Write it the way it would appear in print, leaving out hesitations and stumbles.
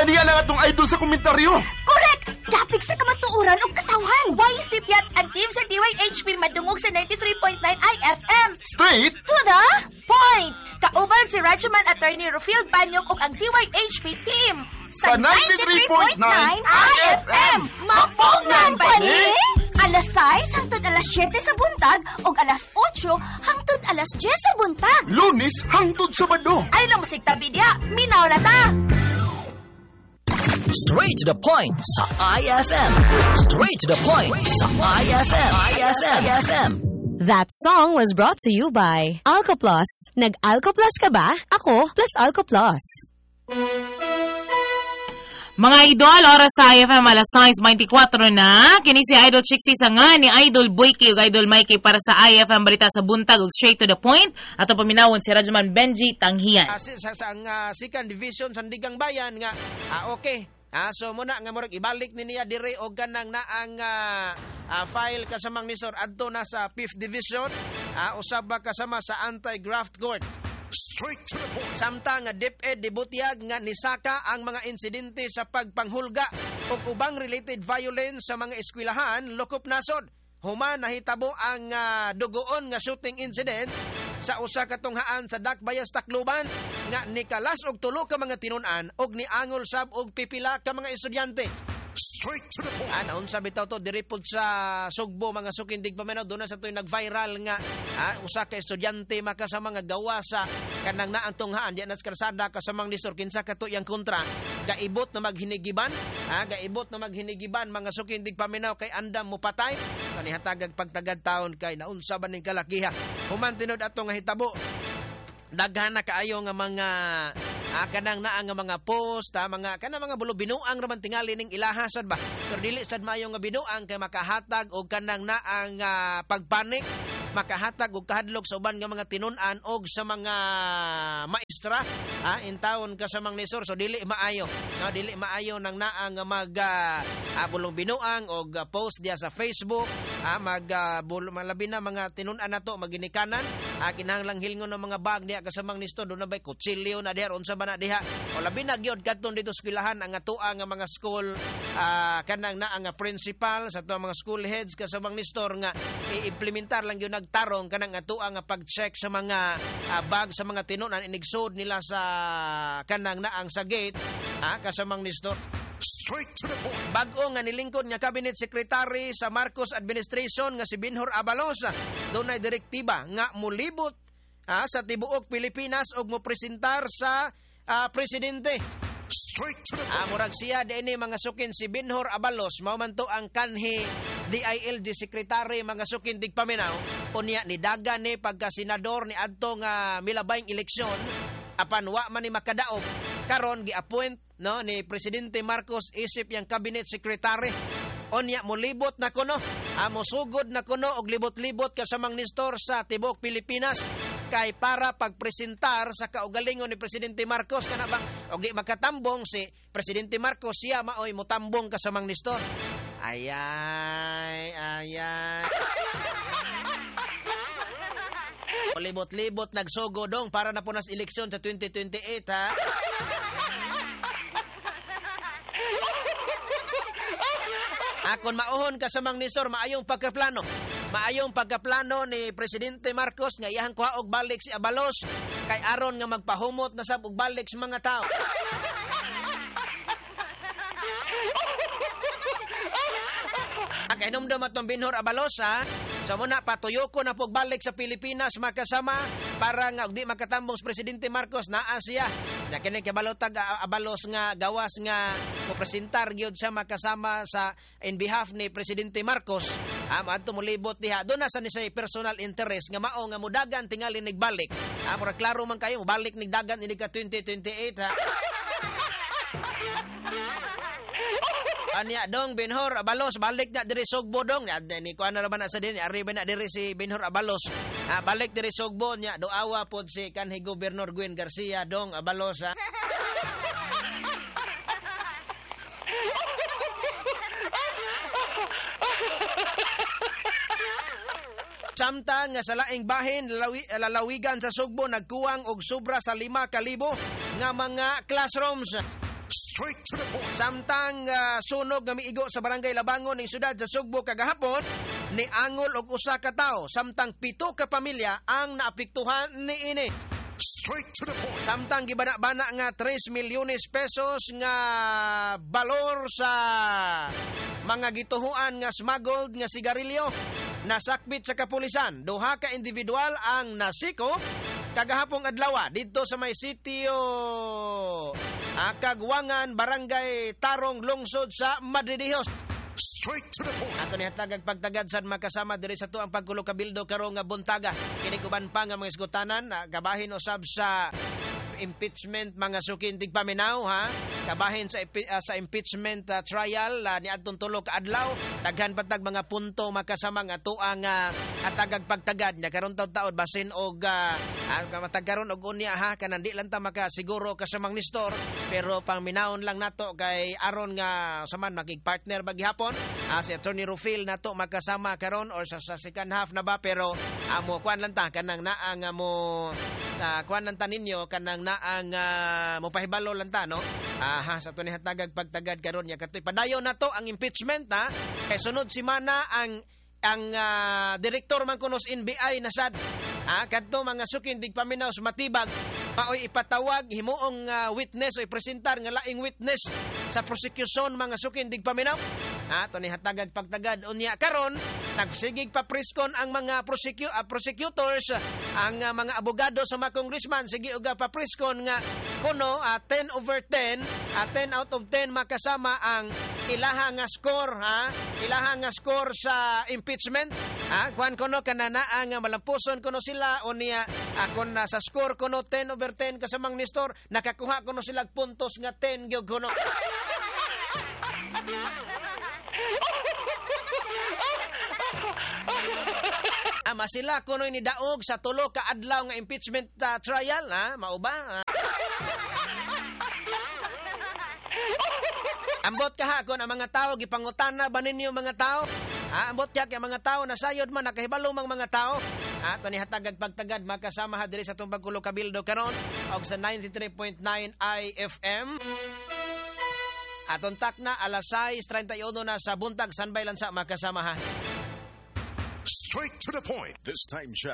Aniya lang atong idol sa komentaryo. Correct! Dapig sa kamatuoran o katawhan. Why isip yat ang team sa DYHP madungog sa 93.9 IFM? Straight To the point! Kauban si Rajaman Attorney Rufield Banyok ug ang DYHP team. Sa 93.9 IFM. Mapugnan pa ni! Alas 6 hangtod alas 7 sa buntag o alas 8 hangtod alas 10 sa buntag. Lunes hangtod Sabado. Ay lang musik tabidya, minaw na ta! Straight to the point sa IFM. Straight to the point sa IFM. IFM. That song was brought to you by Alcoplus. Nag-Alcoplus ka ba? Ako plus Alcoplus. Mga idol, oras sa IFM alas 6:24 na. Kini si Idol Chixie sa nga ni Idol Boyki ug Idol Mikey para sa IFM Balita sa Buntag ug Straight to the Point. Ato paminawon si Rajaman Benji Tanghian. Sa second division sa Digang Bayan nga okay. So muna nga murag ibalik ni niya dire og kanang naang file kasamang nisor adto na sa 5th division. Usab kasama sa anti-graft court. Straight to the point. Samtang nga DepEd dibutiag nga nisaka ang mga insidente sa pagpanghulga ug ubang related violence sa mga eskwelahan lokop nasod. Human nahitabo ang dugoon nga shooting incident sa usa ka tunghaan sa Dakbayas Tacloban nga nikalas og tulo ka mga tinun-an ug niangol sab og pipila ka mga estudyante. Straight to the point. Naunsa bitaw to diri pod sa Sugbo mga sukindig paminaw doon na sa toy nag-viral nga usa ka estudyante makasama nga gawa sa kanang naang tunghaan diyan sa kalsada kasamang lisor kinsa kato yang kontra gaibot na maghinigiban mga sukindig paminaw kay andam mo patay kanihatagag pagtagad taon kay naunsa ba ning kalakiha human tinud ato nga hitabo daghan na kaayo nga mga kanang naa nga mga post mga kanang mga bulo binuang raman tingali ning ilahasad ba pero dili sad maayo nga binuang kay makahatag og kanang naang pagpanik makahatag og kahadlok sa uban nga mga tinun-an og sa mga maestra in town kasamang nisor so dili maayo nang naa nga mag bulong binuang og post diya sa Facebook malabi na mga tinun-an nato maginikanan kinahanglang hilngon ng mga bag diya kasamang nisto do na bay kutsilyo na diha unsa ba na diha o labi na gyud kadtong dito eskwelahan ang atoa nga mga school kanang naa nga principal sa ato mga school heads kasamang nistor nga i-implementar lang gyud nagtarong kanang atoa nga pag-check sa mga bag sa mga tinun-an inigsod nila sa kanang naang sa gate kasamang nistor. Straight to the point. Bag-o nga nilingkod nga Cabinet Secretary sa Marcos Administration nga si Binhor Abalos dunay direktiba nga mulibot sa tibuok Pilipinas og mo presentar sa presidente. Straight to the point. Murag siya dinhi mga sukin si Binhor Abalos mao man to ang kanhi DILG Secretary mga sukin digpaminaw unya ni daga ni pagka senador ni adto nga milabayng eleksyon apan wa man ni makadaog karon gi-appoint ni Presidente Marcos isip yang Cabinet Secretary onya molibot na kuno mosugod na kuno og libot-libot kasamang nistor sa tibuok Pilipinas kay para pagpresentar sa kaugalingon ni Presidente Marcos kana bang og di makatambong si Presidente Marcos siya maoy motambong kasamang nistor ayay libot-libot nagsugo dong para na po nas eleksyon sa 2028 Akon mauhon kasamang nisor maayong pagkaplano ni Presidente Marcos nga iyang kuha og balik si Abalos kay aron nga magpahumot na sab og balik sa mga tao. Kainomdom atong Binhor Abalos sa muna patuyo ko na pagbalik sa Pilipinas makasama para nga di makatambong sa Presidente Marcos naa siya. Na kini kabalotag Abalos nga gawas nga mo presentar gyud siya makasama sa in behalf ni Presidente Marcos. Adto mo libot diha do na sa ni say personal interest nga mao nga mudagan tingali nigbalik. Mura klaro man kayo mobalik nigdagan ini ka 2028 Anya dong Binhor Abalos balik na diri Sugbo dong ni kuan ra man sa din ari na diri si Binhor Abalos balik diri Sugbo nya doawa pod si kanhi Gobernador Gwen Garcia dong Abalos Samtang nga sa laing bahin lalawigan sa Sugbo nagkuwang og sobra sa 5,000 nga mga classrooms. Straight to the point. Samtang sunog nga miigo sa barangay Labangon ning syudad sa Sugbo kagahapon ni angol og usa ka tawo samtang 7 ka pamilya ang naapektuhan niini. Straight to the point. Samtang gibana-bana nga 3 milyones pesos nga balor sa mga gituhuan nga smuggled nga sigarilyo nasakbit sa kapulisan. Duha ka individual ang nasiko kagahapong adlaw didto sa may sitio Kagwangan, Barangay Tarong, Lungsod sa Madridihos. Straight to the point. Ato ni hatag pagtagad sa makasama diri sa tuang pagkulo kabildo karong nga buntaga. Kini kuban pa nga mga isgutanan kabahin usab sa impeachment mga sukin tigpaminaw ha. Kabahin sa impeachment trial ni adtong tulo ka adlaw. Daghan patag mga punto makasama nga tuang atagag pagtagad nya karon taud-taud basin og matag karon og unya ha kanan di lang ta makasiguro kasamang nistor pero pangminawon lang nato kay aron nga saman makigpartner baghapon si Attorney Rufil nato makasama karon or sa second half na ba pero amo kuan lang ta kanang naang mo kuan lang ta ninyo kanang naang mo pahibalo lang ta no sa to ni hatagag pagtagad karon nya katoy padayon nato ang impeachment ha kay sunod semana ang direktor man kunos NBI nasad kadto mga sukin digpaminaw sa matibag maoy ipatawag himuong witness o ipresentar nga laing witness sa prosecution mga sukin digpaminaw to ni hatagag pagtagad unya karon nagsigig pa preskon ang mga prosecutors ang mga abogado sa mga congressman sige uga pa preskon nga kuno 10/10 10 out of 10 makasama ang ilaha nga score ilaha nga score sa impeachment kuan kuno kanana ang malampuson kuno sila o niya kun sa score kuno 10/10 kasamang nistor nakakuha kuno sila puntos nga 10 gyud kuno. Ama sila kuno ni daog sa tulo ka adlaw nga impeachment trial mao ba? Ambot kahakon ang mga tao gipangutana ba ninyo mga tao? Ambot kay mga tao nasayod man nakahibalo mang mga tao. To ni hatagag pagtagad makasama ha diri sa tumbag kulo kabildo karon og sa 93.9 IFM. Aton takna alas 6:31 na sa buntag sanbay lansa makasama ha. Straight to the point. This time check.